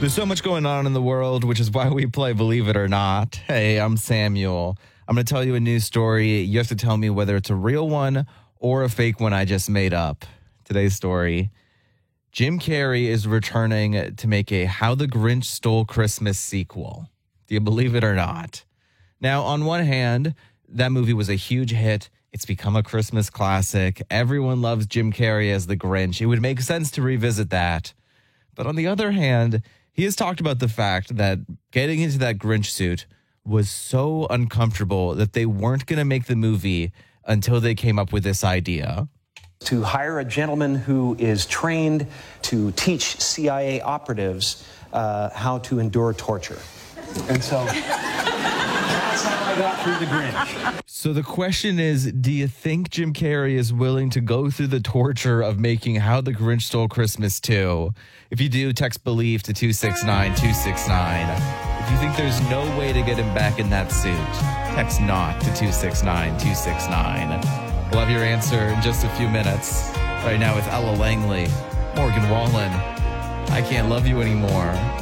There's so much going on in the world, which is why we play Believe It or Not. Hey, I'm Samuel. I'm going to tell you a news story. You have to tell me whether it's a real one or a fake one I just made up. Today's story: Jim Carrey is returning to make a How the Grinch Stole Christmas sequel. Do you believe it or not? Now, on one hand, that movie was a huge hit. It's become a Christmas classic. Everyone loves Jim Carrey as the Grinch. It would make sense to revisit that. But on the other hand, he has talked about the fact that getting into that Grinch suit was so uncomfortable that they weren't going to make the movie until they came up with this idea. To hire a gentleman who is trained to teach CIA operatives how to endure torture. And so that's how I got through the Grinch. So the question is, do you think Jim Carrey is willing to go through the torture of making How the Grinch Stole Christmas 2? If you do, text BELIEVE to 269-269. If you think there's no way to get him back in that suit, text NOT to 269-269. We'll have your answer in just a few minutes. Right now, it's Ella Langley, Morgan Wallen. I Can't Love You Anymore.